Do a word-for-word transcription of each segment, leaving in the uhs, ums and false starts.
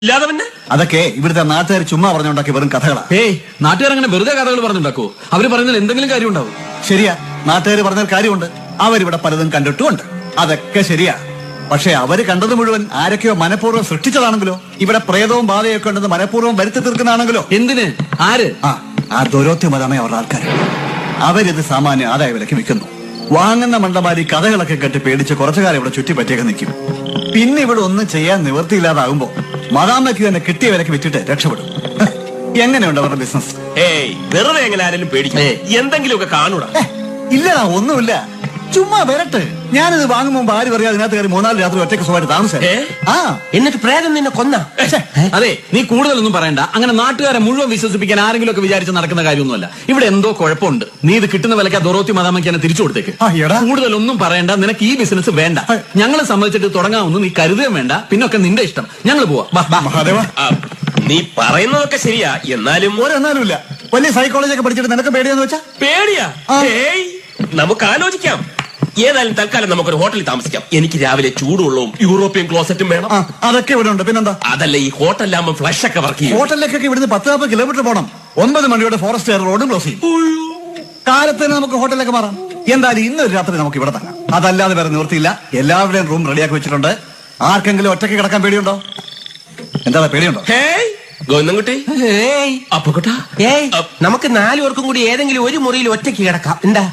ഇല്ലാതെ പിന്നെ അതൊക്കെ ഇവിടുത്തെ നാട്ടുകാർ ചുമ്മാ പറഞ്ഞുണ്ടാക്കി വെറും കഥകളാ. ഏയ് നാട്ടുകാർ അങ്ങനെ വെറുതെ കഥകൾ പറഞ്ഞുണ്ടാക്കോ? അവര് പറഞ്ഞാൽ എന്തെങ്കിലും കാര്യം ഉണ്ടാവും. ശരിയാ, നാട്ടുകാർ പറഞ്ഞാൽ കാര്യമുണ്ട്. അവരിവിടെ പലതും കണ്ടിട്ടുമുണ്ട്. അതൊക്കെ ശരിയാ. പക്ഷെ അവര് കണ്ടത് മുഴുവൻ ആരൊക്കെയോ മനഃപൂർവ്വം സൃഷ്ടിച്ചതാണെങ്കിലോ, ഇവിടെ പ്രേതവും ബാധയൊക്കെ ഉണ്ടെന്ന് മനഃപൂർവ്വം വരുത്തി തീർക്കുന്നതാണെങ്കിലോ? എന്തിന്? ആര്? ആ ആ ദുരോത്യമതാണ് അവരുടെ ആൾക്കാർ. അവരിത് സാമാന്യ ആദായ വിലക്ക് വിൽക്കുന്നു. വാങ്ങുന്ന മണ്ടമാരി കഥകളൊക്കെ കേട്ട് പേടിച്ച് കുറച്ചു കാലം ഇവിടെ ചുറ്റിപ്പറ്റിയൊക്കെ നിൽക്കും. പിന്നെ ഇവിടെ ഒന്നും ചെയ്യാൻ നിവൃത്തിയില്ലാതാകുമ്പോ മതാമയ്ക്ക് തന്നെ കിട്ടിയ വിലക്ക് വിറ്റിട്ട് രക്ഷപ്പെടും. എങ്ങനെയുണ്ട് അവരുടെ ബിസിനസ്? ഏയ് വെറുതെ എങ്ങനെ ആരെങ്കിലും പേടിക്കും? എന്തെങ്കിലുമൊക്കെ കാണൂടാ. ഇല്ലടാ, ഒന്നുമില്ല. ചുമ്മാ വരട്ടെ. ഞാനിത് വാങ്ങും മുമ്പ് ആര് പറയാ അതിനകത്ത് കയറി മൂന്നാല് രാത്രി ഒറ്റയ്ക്ക് സുഖമായിട്ട് താമസം. ആ എന്നിട്ട് പ്രേതം നിന്നെ കൊന്ന? അതെ, നീ കൂടുതലൊന്നും പറയണ്ട. അങ്ങനെ നാട്ടുകാരെ മുഴുവൻ വിശ്വസിപ്പിക്കാൻ ആരെങ്കിലും ഒക്കെ വിചാരിച്ച് നടക്കുന്ന കാര്യമൊന്നുമല്ല. ഇവിടെ എന്തോ കുഴപ്പമുണ്ട്. നീ ഇത് കിട്ടുന്ന വിലക്ക് ആ ദൊറോത്തി മദാമയ്ക്ക് തന്നെ തിരിച്ചു കൊടുത്തേക്ക്. കൂടുതലൊന്നും പറയണ്ട. നിനക്ക് ഈ ബിസിനസ് വേണ്ട. ഞങ്ങളെ സംബന്ധിച്ചിട്ട് തുടങ്ങാമെന്ന് നീ കരുതുകയും വേണ്ട. പിന്നൊക്കെ നിന്റെ ഇഷ്ടം. ഞങ്ങൾ പോവാ. നീ പറയുന്നതൊക്കെ ശരിയാ, എന്നാലും ഒരെന്നാലും ഇല്ല. വലിയ സൈക്കോളജി ഒക്കെ പഠിച്ചിട്ട് നിനക്ക് പേടിയാന്ന് വെച്ചാ? പേടിയാ? ഏയ് നമുക്ക് ആലോചിക്കാം. ഏതായാലും തൽക്കാലം നമുക്കൊരു ഹോട്ടലിൽ താമസിക്കാം. എനിക്ക് രാവിലെ ചൂടുവെള്ളവും യൂറോപ്യൻ ക്ലോസറ്റും വേണം. അതൊക്കെ ഇവിടെ ഉണ്ട്. പിന്നെന്താ? അതല്ല, ഈ ഹോട്ടലിലാകുമ്പോൾ ഫ്ലഷ് ഒക്കെ വർക്ക് ചെയ്യും. ഹോട്ടലിലേക്കൊക്കെ ഇവിടുന്ന് പത്ത് നാൽപ്പത് കിലോമീറ്റർ പോകണം. ഒൻപത് മണിയോടെ ഫോറസ്റ്റ് റോഡും ക്ലോസ് ചെയ്യും. കാലത്ത് തന്നെ നമുക്ക് ഹോട്ടലിലേക്ക് മാറാം. എന്തായാലും ഇന്നൊരു രാത്രി നമുക്ക് ഇവിടെ തങ്ങാം. അതല്ലാതെ വേറെ നിവൃത്തിയില്ല. എല്ലാവരുടെയും റൂം റെഡിയാക്കി വെച്ചിട്ടുണ്ട്. ആർക്കെങ്കിലും ഒറ്റയ്ക്ക് കിടക്കാൻ പേടിയുണ്ടോ? എന്താ പേടിയുണ്ടോ? ഗോവിന്ദൻകുട്ടി, അപ്പുകുട്ടാ, ഏയ് നമുക്ക് നാലു പേർക്കും കൂടി ഏതെങ്കിലും ഒരു മുറിയിൽ ഒറ്റയ്ക്ക് കിടക്കാം. എന്താ?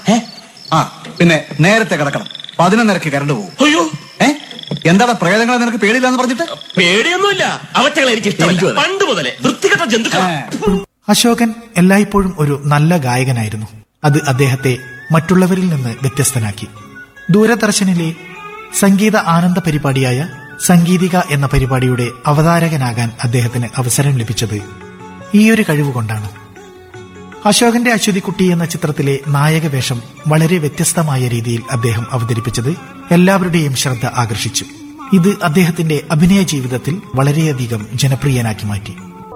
ആ പിന്നെ നേരത്തെ കിടക്കണം. പതിനൊന്നരക്ക് കരണ്ട് പോകും. അയ്യോ, ഏ എന്താണ് പ്രേതങ്ങളെ നിനക്ക് പേടിയില്ലാന്ന് പറഞ്ഞിട്ട്? പേടിയൊന്നുമില്ല. അവറ്റകളെ എനിക്ക് ഇഷ്ടമല്ല. പണ്ട് മുതലേ വൃത്തികെട്ട ജന്തുക്കളാണ്. അശോകൻ എല്ലായ്പ്പോഴും ഒരു നല്ല ഗായകനായിരുന്നു. അത് അദ്ദേഹത്തെ മറ്റുള്ളവരിൽ നിന്ന് വ്യത്യസ്തനാക്കി. ദൂരദർശനിലെ സംഗീത ആനന്ദ പരിപാടിയായ സംഗീതിക എന്ന പരിപാടിയുടെ അവതാരകനാകാൻ അദ്ദേഹത്തിന് അവസരം ലഭിച്ചത് ഈയൊരു കഴിവുകൊണ്ടാണ്. അശോകന്റെ അശ്വതിക്കുട്ടി എന്ന ചിത്രത്തിലെ നായക വേഷം വളരെ വ്യത്യസ്തമായ രീതിയിൽ അദ്ദേഹം അവതരിപ്പിച്ചത് എല്ലാവരുടെയും ശ്രദ്ധ ആകർഷിച്ചു. ഇത് അദ്ദേഹത്തിന്റെ അഭിനയ ജീവിതത്തിൽ വളരെയധികം ജനപ്രിയനാക്കി മാറ്റി.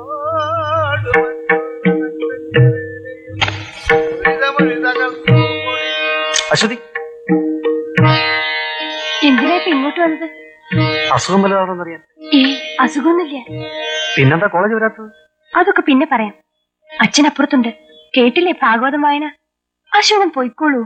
അശ്വതി, എന്തിനാ ഇപ്പൊ ഇങ്ങോട്ട് വന്നത്? അസുഖം വല്ലതാണെന്നറിയാൻ. ഏ അസുഖമൊന്നുമില്ല. പിന്നെന്താ കോളേജ് വരാത്തത്? അതൊക്കെ പിന്നെ പറയാം. അച്ഛൻ അപ്പുറത്തുണ്ട്. കേട്ടില്ലേ ഭാഗവതം വായന? അശോകൻ പോയിക്കോളൂ.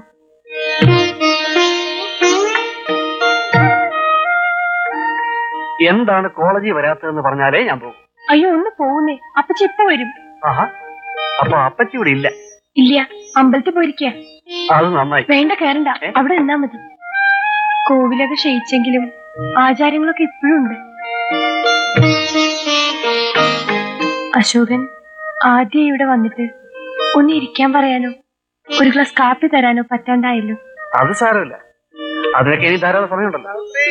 എന്താണ് കോളേജിൽ വരാത്തതെന്ന് പറഞ്ഞാലേ ഞാൻ പോകും. അയ്യോ ഒന്ന് പോകുന്നേ. അപ്പച്ചി ഇപ്പൊ വരും. ആഹാ, അപ്പൊ അപ്പച്ചി ഇവിടെ ഇല്ല? ഇല്ല, അമ്പലത്തിൽ പോയിരിക്കുക. അത് നന്നായി. വേണ്ട, കയറണ്ട. അവിടെ നിന്നാ മതി. കോവിലൊക്കെ ക്ഷയിച്ചെങ്കിലും ആചാരങ്ങളൊക്കെ ഇപ്പോഴും ഉണ്ട്. അശോകൻ ആദ്യം ഇവിടെ വന്നിട്ട് ഒന്ന് ഇരിക്കാൻ പറയാനോ ഒരു ഗ്ലാസ് കാപ്പി തരാനോ പറ്റാണ്ടായല്ലോ. അത് സാരമില്ല, അതിനൊക്കെ ഇനി ധാരാളം സമയമുണ്ടല്ലോ.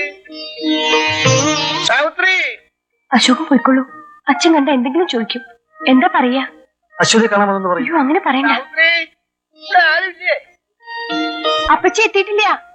അശോകൻ പോയിക്കോളൂ. അച്ഛൻ കണ്ട എന്തെങ്കിലും ചോദിക്കും. എന്താ പറയാ? അശ്വതി കാണാമെന്ന് പറയൂ. അയ്യോ അങ്ങനെ പറയണ്ട. അപ്പച്ചി എത്തിയിട്ടില്ല.